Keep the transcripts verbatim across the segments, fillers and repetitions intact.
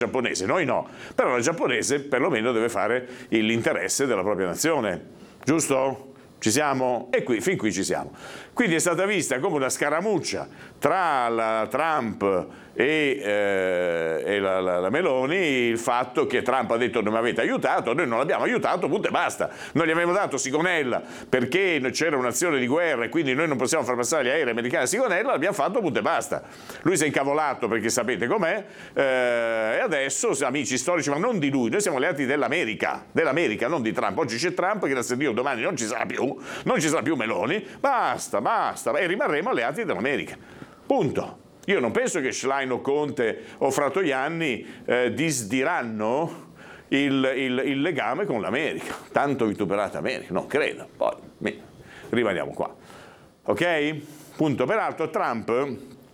giapponese, noi no, però la giapponese perlomeno deve fare l'interesse della propria nazione, giusto? Ci siamo? E qui, fin qui ci siamo. Quindi è stata vista come una scaramuccia tra la Trump e, eh, e la, la, la Meloni, il fatto che Trump ha detto non mi avete aiutato, noi non l'abbiamo aiutato, punto e basta. Noi gli avevamo dato Sigonella perché c'era un'azione di guerra e quindi noi non possiamo far passare gli aerei americani a Sigonella, l'abbiamo fatto, punto e basta. Lui si è incavolato perché sapete com'è, eh, e adesso, amici storici, ma non di lui, noi siamo alleati dell'America, dell'America, non di Trump. Oggi c'è Trump, grazie a Dio domani non ci sarà più, non ci sarà più Meloni, basta, basta, e rimarremo alleati dell'America. Punto. Io non penso che Schlein o Conte o Fratoianni eh, disdiranno il, il, il legame con l'America, tanto vituperata America, non credo. Poi rimaniamo qua. Ok? Punto. Peraltro Trump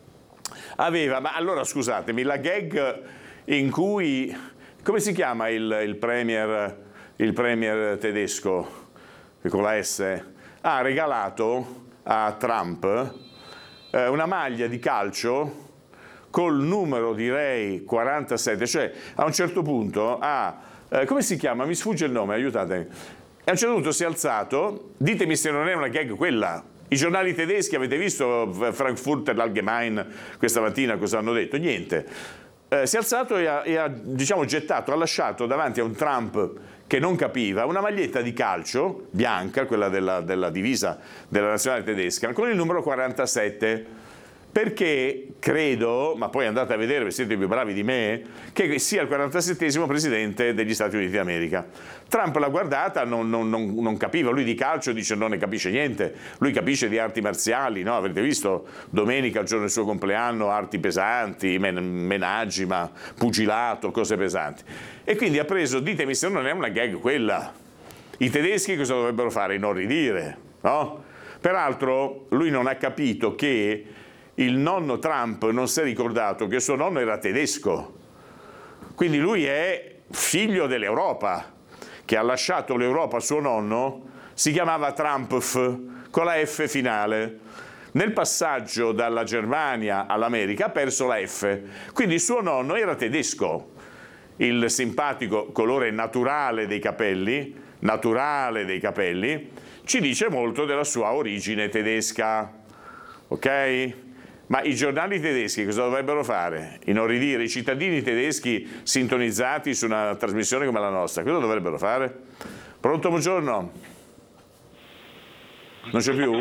aveva, ma allora scusatemi, la gag in cui, come si chiama il, il premier, il premier tedesco con la S, ha regalato a Trump eh, una maglia di calcio col numero, direi, quarantasette, cioè a un certo punto ha, eh, come si chiama? Mi sfugge il nome, aiutatemi. A un certo punto si è alzato, ditemi se non è una gag quella. I giornali tedeschi, avete visto Frankfurter Allgemein questa mattina cosa hanno detto? Niente. Eh, si è alzato e ha, e ha diciamo, gettato, ha lasciato davanti a un Trump che non capiva una maglietta di calcio bianca, quella della, della divisa della nazionale tedesca, con il numero quarantasette. Perché credo, ma poi andate a vedere, siete più bravi di me, che sia il quarantasettesimo presidente degli Stati Uniti d'America. Trump l'ha guardata, non, non, non, non capiva, lui di calcio dice non ne capisce niente, lui capisce di arti marziali, no? Avete visto domenica, il giorno del suo compleanno, arti pesanti, men- menaggi, ma pugilato, cose pesanti. E quindi ha preso, ditemi se non è una gag quella. I tedeschi cosa dovrebbero fare? Inorridire, no? Peraltro lui non ha capito che il nonno Trump non si è ricordato che suo nonno era tedesco, quindi lui è figlio dell'Europa, che ha lasciato l'Europa a suo nonno, si chiamava Trumpf, con la F finale. Nel passaggio dalla Germania all'America ha perso la F, quindi suo nonno era tedesco. Il simpatico colore naturale dei capelli, naturale dei capelli, ci dice molto della sua origine tedesca, ok? Ma i giornali tedeschi cosa dovrebbero fare? Inorridire i cittadini tedeschi sintonizzati su una trasmissione come la nostra. Cosa dovrebbero fare? Pronto, buongiorno? Non c'è più?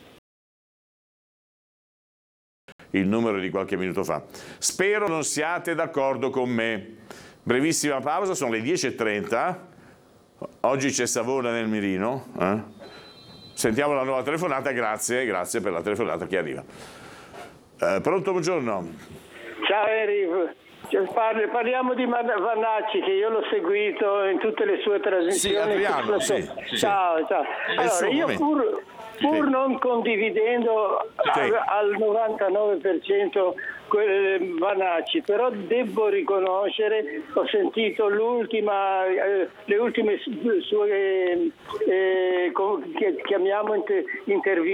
Il numero di qualche minuto fa. Spero non siate d'accordo con me. Brevissima pausa, sono le dieci e trenta. Oggi c'è Savona nel mirino. Eh? Sentiamo la nuova telefonata, grazie, grazie per la telefonata che arriva. Uh, pronto, buongiorno. Ciao Enrico, Parli, parliamo di Vannacci che io l'ho seguito in tutte le sue trasmissioni. Sì, Adriano, sì, ciao, ciao. Allora, io pur, pur sì. non condividendo sì. al, al novantanove per cento Vannacci, però devo riconoscere, ho sentito l'ultima, eh, le ultime sue, eh, che chiamiamo inter, interviste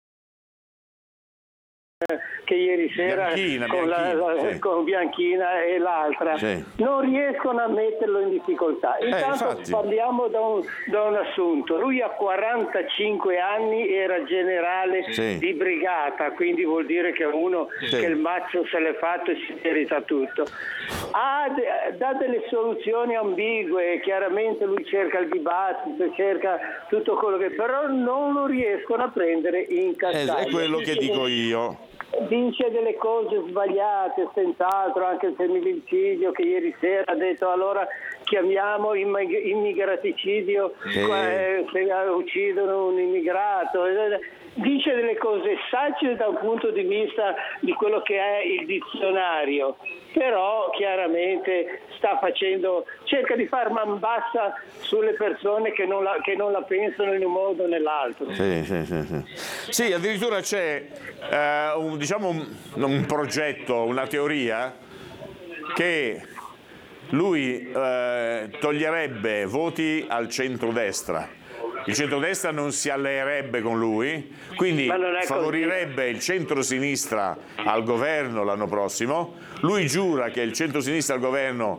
che ieri sera Bianchina, con, Bianchina, la, sì. con Bianchina e l'altra sì. non riescono a metterlo in difficoltà. Intanto eh, parliamo da un, da un assunto. Lui a quarantacinque anni era generale sì. di brigata, quindi vuol dire che uno sì. che il mazzo se l'è fatto e si merita tutto. Ha dà delle soluzioni ambigue, chiaramente lui cerca il dibattito, cerca tutto quello che, però non lo riescono a prendere in cascata. È quello che dico io. Dice delle cose sbagliate, senz'altro, anche il femminicidio che ieri sera ha detto allora chiamiamo immigranticidio eh. se uccidono un immigrato. Dice delle cose sagge da un punto di vista di quello che è il dizionario, però chiaramente sta facendo, cerca di far man bassa sulle persone che non la, che non la pensano in un modo o nell'altro. Sì, sì, sì, sì. Sì, addirittura c'è eh, un, diciamo un, un progetto, una teoria che lui eh, toglierebbe voti al centrodestra il centrodestra non si alleerebbe con lui, quindi favorirebbe il centrosinistra al governo l'anno prossimo. Lui giura che il centrosinistra al governo